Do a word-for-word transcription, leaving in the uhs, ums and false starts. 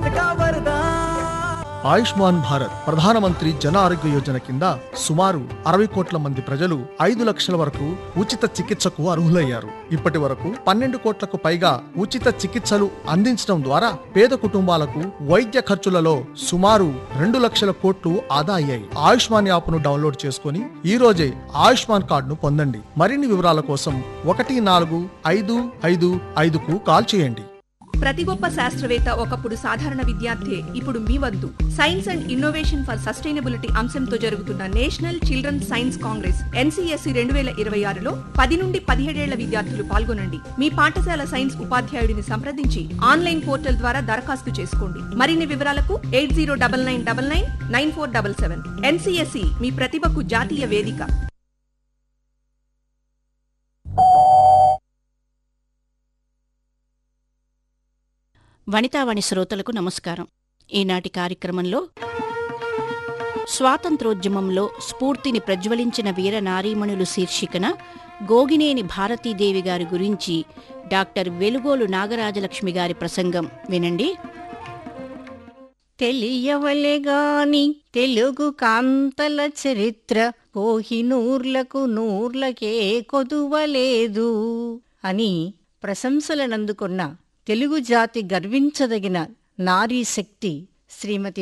ఆయుష్మాన్ భారత్ ప్రధానమంత్రి జన ఆరోగ్య యోజన కింద సుమారు అరవై కోట్ల మంది ప్రజలు ఐదు లక్షల వరకు ఉచిత చికిత్సకు అర్హులయ్యారు. ఇప్పటి వరకు పన్నెండు కోట్లకు పైగా ఉచిత చికిత్సలు అందించడం ద్వారా పేద కుటుంబాలకు వైద్య ఖర్చులలో సుమారు రెండు లక్షల కోట్లు ఆదా అయ్యాయి. ఆయుష్మాన్ యాప్ ను డౌన్లోడ్ చేసుకుని ఈ రోజే ఆయుష్మాన్ కార్డును పొందండి. మరిన్ని వివరాల కోసం ఒకటి నాలుగు ఐదు ఐదు ఐదుకు కాల్ చేయండి. ప్రతి గొప్ప శాస్త్రవేత్త ఒకప్పుడు సాధారణ విద్యార్థి. ఇప్పుడు మీ వద్దు science and innovation for sustainability అంశంతో జరుగుతున్న national children's science Congress NCSC రెండు వేల ఇరవై ఆరులో పది నుండి పదిహేడేళ్ల విద్యార్థులు పాల్గొనండి. మీ పాఠశాల సైన్స్ ఉపాధ్యాయుడిని సంప్రదించి ఆన్లైన్ పోర్టల్ ద్వారా దరఖాస్తు చేసుకోండి. మరిన్ని వివరాలకు eight zero double nine double nine nine four double seven. NCSC మీ ప్రతిభకు జాతీయ వేదిక. వనితావాణి శ్రోతలకు నమస్కారం. ఈనాటి కార్యక్రమంలో స్వాతంత్రోద్యమంలో స్ఫూర్తిని ప్రజ్వలించిన వీర నారీమణులు శీర్షికన గోగినేని భారతీదేవి గారి గురించి డాక్టర్ వెలుగోలు నాగరాజలక్ష్మి గారి ప్రసంగం వినండి. తెలియవలెగాని తెలుగు కాంతల చరిత్ర కోహినూర్లకు నూర్లకే కొదువలేదు అని ప్రశంసలనందుకున్న తెలుగు జాతి గర్వించదగిన నారీ శక్తి శ్రీమతి